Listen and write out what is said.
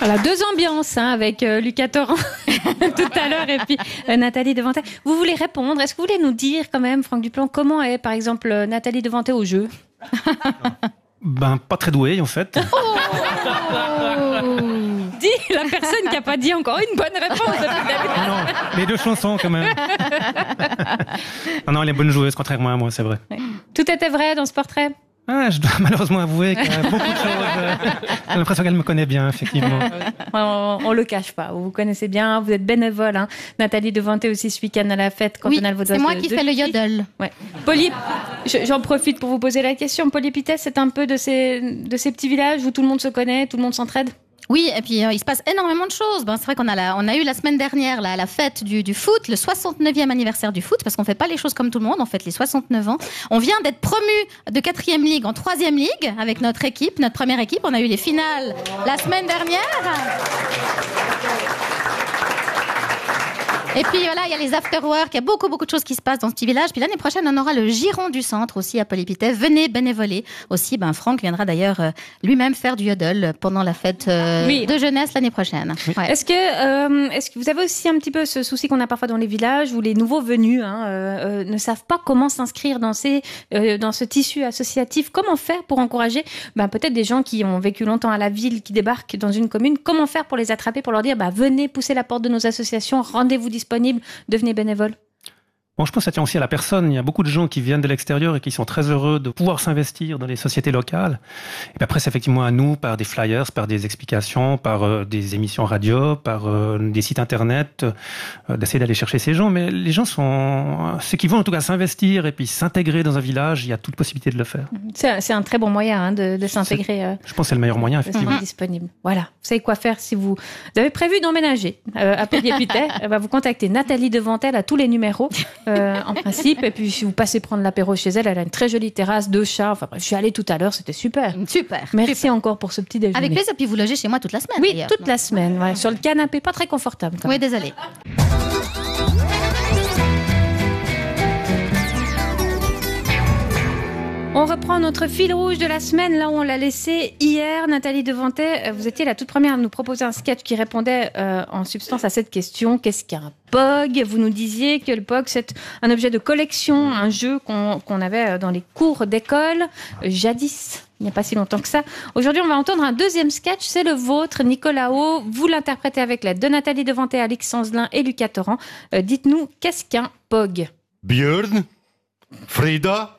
Voilà, deux ambiances avec Lucas Torrent tout à l'heure et puis Nathalie Devantet. Vous voulez répondre? Est-ce que vous voulez nous dire quand même, Franck Duplan, comment est par exemple Nathalie Devantet au jeu? Pas très douée en fait. Dis la personne qui n'a pas dit encore une bonne réponse depuis le début. Non, les deux chansons quand même. Non, elle est bonne joueuse, contrairement à moi, c'est vrai. Tout était vrai dans ce portrait? Je dois malheureusement avouer qu'il y a beaucoup de choses. J'ai l'impression qu'elle me connaît bien, effectivement. On le cache pas. Vous vous connaissez bien, vous êtes bénévole. Nathalie Devantet aussi ce week-end à la fête cantonale vaudoise. C'est moi qui fais le yodel. Ouais. J'en profite pour vous poser la question. Polypithèse, c'est un peu de ces petits villages où tout le monde se connaît, tout le monde s'entraide? Oui, et puis il se passe énormément de choses. C'est vrai qu'on a eu la semaine dernière la fête du foot, le 69e anniversaire du foot, parce qu'on fait pas les choses comme tout le monde, on fête les 69 ans. On vient d'être promu de 4e ligue en 3e ligue avec notre équipe, notre première équipe. On a eu les finales la semaine dernière. Et puis voilà, il y a les after-work, il y a beaucoup de choses qui se passent dans ce petit village. Puis l'année prochaine, on aura le Giron du Centre aussi à Polypithèse. Venez bénévoler aussi. Franck viendra d'ailleurs lui-même faire du yodel pendant la fête de jeunesse l'année prochaine. Ouais. Est-ce que vous avez aussi un petit peu ce souci qu'on a parfois dans les villages où les nouveaux venus ne savent pas comment s'inscrire dans ce tissu associatif? Comment faire pour encourager peut-être des gens qui ont vécu longtemps à la ville, qui débarquent dans une commune? Comment faire pour les attraper, pour leur dire venez pousser la porte de nos associations, rendez-vous disponible, devenez bénévole? Bon, je pense que ça tient aussi à la personne. Il y a beaucoup de gens qui viennent de l'extérieur et qui sont très heureux de pouvoir s'investir dans les sociétés locales. Et puis après, c'est effectivement à nous, par des flyers, par des explications, par des émissions radio, par des sites internet, d'essayer d'aller chercher ces gens. Mais les gens ceux qui vont en tout cas s'investir et puis s'intégrer dans un village, il y a toute possibilité de le faire. C'est un très bon moyen de s'intégrer. Je pense que c'est le meilleur moyen, effectivement. Disponible. Voilà. Vous savez quoi faire si vous avez prévu d'emménager à Polypithèse. Vous contactez Nathalie Devantet à tous les numéros. En principe, et puis si vous passez prendre l'apéro chez elle, elle a une très jolie terrasse, 2 chats. Enfin bref, je suis allée tout à l'heure, c'était super. Merci encore pour ce petit déjeuner. Avec plaisir, puis vous logez chez moi toute la semaine. Oui, d'ailleurs. toute la semaine, ouais, sur le canapé, pas très confortable. Oui, désolée. On reprend notre fil rouge de la semaine, là où on l'a laissé hier. Nathalie Devantet, vous étiez la toute première à nous proposer un sketch qui répondait en substance à cette question. Qu'est-ce qu'un POG? Vous nous disiez que le POG, c'est un objet de collection, un jeu qu'on avait dans les cours d'école, jadis, il n'y a pas si longtemps que ça. Aujourd'hui, on va entendre un deuxième sketch, c'est le vôtre, Nicolas O. Vous l'interprétez avec l'aide de Nathalie Devantet, Alix Sanzelin et Lucas Torrent. Dites-nous, qu'est-ce qu'un POG? Björn, Frida,